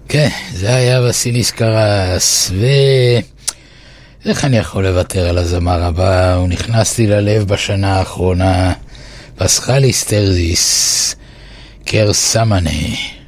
כן, זה היה וסיליס קרס, איך אני יכול לוותר על הזמר הבא? הוא נכנס לי ללב בשנה האחרונה. פסחליס טרזיס, קר סמנה.